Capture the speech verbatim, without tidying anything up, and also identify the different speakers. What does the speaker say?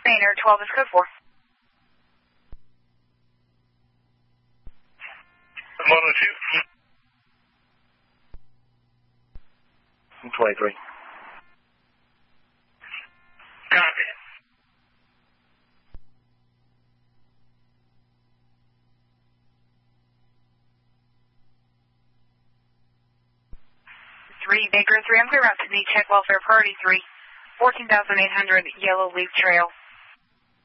Speaker 1: Rainer, twelve is code four.
Speaker 2: one oh two.
Speaker 3: twenty-three.
Speaker 2: Copy.
Speaker 1: three Baker three, I'm clear out to the check welfare priority three, fourteen thousand eight hundred Yellow Leaf Trail.